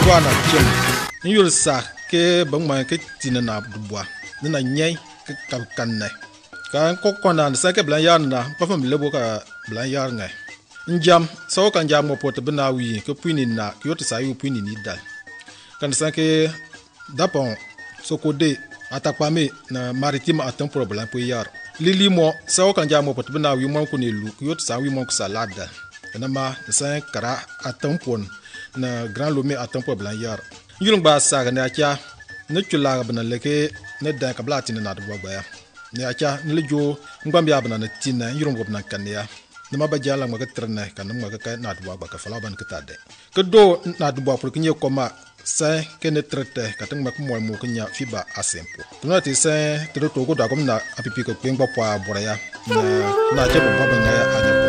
wana chem yul sa ke bang ma ke tinana dubwa na nyai ke kanne ka ko kona sa ke blan yar na pa fam lebo ka blan yar ngai njam so kan jam mo pot bna wi ke puini na ke yot sa yu puini ni dal kan sa ke dapon so ko de atakpame na maritime atam problem po yar lili mo so kan jam mo pot bna wi mo ko ni lu ke yot sa wi mo ko salada na ma sa kara atam pon na grand lomé atam problem yar yulung ba sa ga na cha ne chula bna leke ne da ka blati na do ba ya ne acha ne lejo ngbam ya bna na tinna yulung bna kan ya ne ma ba jala ma ka trene kan ma ka na do ba ka fala ban ka tade ke do na do ba pour que nye koma sa ke ne trete ka tang ma ko mo ko nya fiba asempo tuna ti sa to ko da ko na apipi ko pengba po abora ya na je ba ba na ya